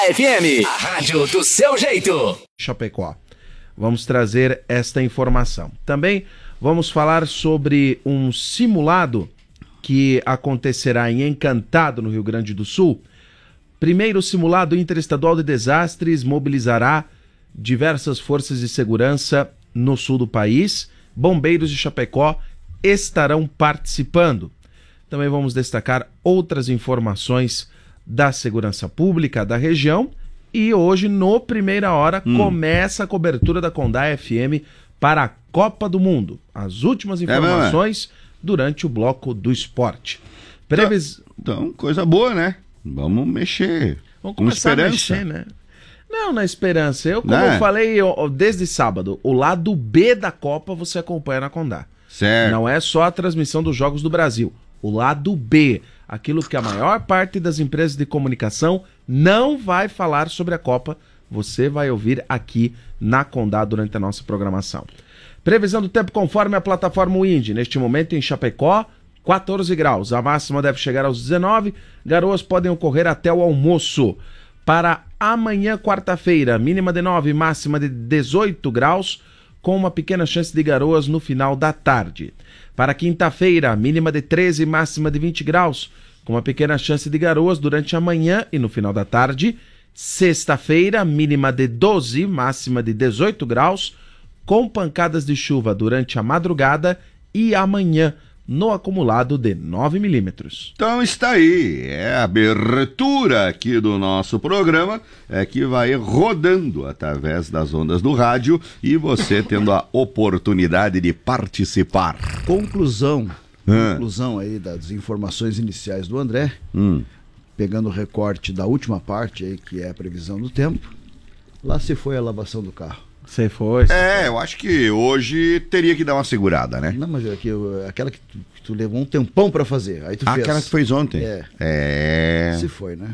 FM, a rádio do seu jeito. Chapecó. Vamos trazer esta informação. Também vamos falar sobre um simulado que acontecerá em Encantado, no Rio Grande do Sul. Primeiro simulado interestadual de desastres mobilizará diversas forças de segurança no sul do país. Bombeiros de Chapecó estarão participando. Também vamos destacar outras informações da segurança pública da região. E hoje, no Primeira Hora, começa a cobertura da Condá FM para a Copa do Mundo. As últimas informações durante o bloco do esporte. Então, coisa boa, né? Vamos mexer. Vamos começar a mexer, né? Não, na esperança. Eu falei desde sábado, o lado B da Copa você acompanha na Condá. Certo. Não é só a transmissão dos Jogos do Brasil. O lado B, aquilo que a maior parte das empresas de comunicação não vai falar sobre a Copa, você vai ouvir aqui na Condá durante a nossa programação. Previsão do tempo conforme a plataforma Wind. Neste momento em Chapecó, 14 graus. A máxima deve chegar aos 19. Garoas podem ocorrer até o almoço. Para amanhã, quarta-feira, mínima de 9, máxima de 18 graus, com uma pequena chance de garoas no final da tarde. Para quinta-feira, mínima de 13, máxima de 20 graus, com uma pequena chance de garoas durante a manhã e no final da tarde. Sexta-feira, mínima de 12, máxima de 18 graus, com pancadas de chuva durante a madrugada e amanhã, no acumulado de 9 milímetros. Então está aí, é a abertura aqui do nosso programa, que vai rodando através das ondas do rádio e você tendo a oportunidade de participar. Conclusão aí das informações iniciais do André, pegando o recorte da última parte aí, que é a previsão do tempo, lá se foi a lavação do carro. Você foi? Eu acho que hoje teria que dar uma segurada, né? Não, mas aquela que tu levou um tempão pra fazer, aí tu fez. Aquela que tu fez ontem? Se foi, né?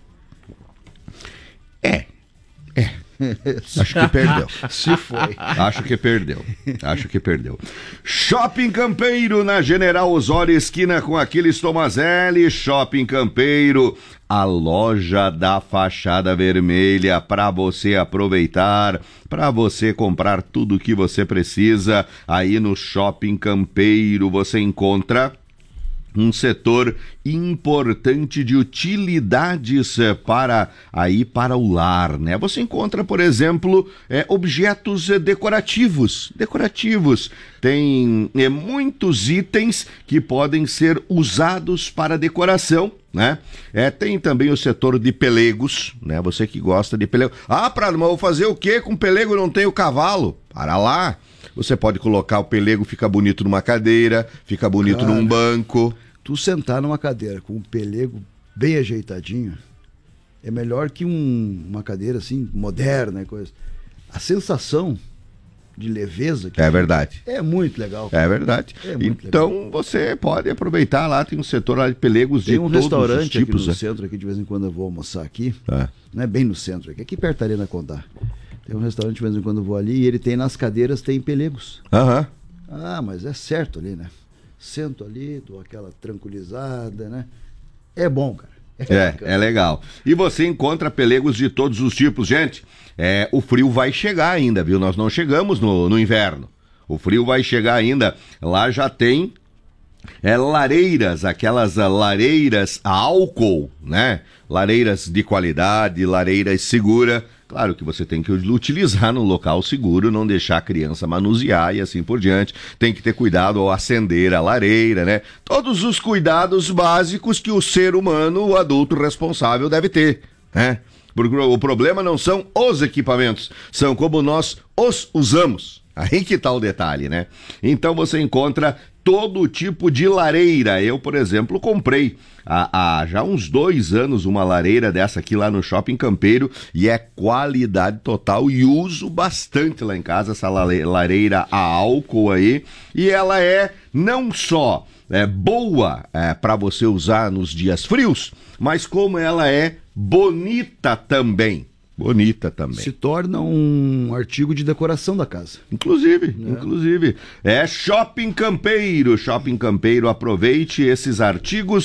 Acho que perdeu. Se foi. Acho que perdeu. Shopping Campeiro, na General Osório, esquina com Aquiles Tomazelli. Shopping Campeiro, a loja da fachada vermelha, para você aproveitar, para você comprar tudo o que você precisa. Aí no Shopping Campeiro você encontra um setor importante de utilidades para o lar, né? Você encontra, por exemplo, objetos decorativos. Tem muitos itens que podem ser usados para decoração, né? Tem também o setor de pelegos, né? Você que gosta de pelego. Mas vou fazer o quê com pelego? Não tenho cavalo. Para lá. Você pode colocar o pelego, fica bonito numa cadeira, fica bonito num banco. Tu sentar numa cadeira com um pelego bem ajeitadinho é melhor que uma cadeira assim, moderna e coisa. A sensação de leveza que verdade. É muito legal. É verdade. Então legal. Você pode aproveitar lá, tem um setor lá de pelegos de todos os tipos. Tem um restaurante aqui no centro, aqui de vez em quando eu vou almoçar aqui. Não é bem no centro, aqui perto da Arena Condá. Tem um restaurante de vez em quando eu vou ali e ele tem nas cadeiras, tem pelegos. Mas é certo ali, né? Sento ali, dou aquela tranquilizada, né? É bom, cara. É legal. E você encontra pelegos de todos os tipos. Gente, o frio vai chegar ainda, viu? Nós não chegamos no inverno. O frio vai chegar ainda. Lá já tem lareiras, aquelas lareiras a álcool, né? Lareiras de qualidade, lareiras seguras. Claro que você tem que utilizar num local seguro, não deixar a criança manusear e assim por diante. Tem que ter cuidado ao acender a lareira, né? Todos os cuidados básicos que o ser humano, o adulto responsável, deve ter, né? Porque o problema não são os equipamentos, são como nós os usamos. Aí que tá o detalhe, né? Então você encontra todo tipo de lareira. Eu, por exemplo, comprei há já uns 2 anos uma lareira dessa aqui lá no Shopping Campeiro e é qualidade total e uso bastante lá em casa essa lareira a álcool aí. E ela é não só boa para você usar nos dias frios, mas como ela é bonita também. Se torna um artigo de decoração da casa. Inclusive. Shopping Campeiro. Shopping Campeiro, aproveite esses artigos